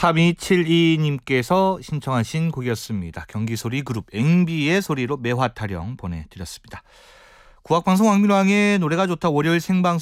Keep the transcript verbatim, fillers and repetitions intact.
삼이칠이님께서 신청하신 곡이었습니다. 경기소리 그룹 앵비의 소리로 매화타령 보내드렸습니다. 국악방송 왕민왕의 노래가 좋다 월요일 생방송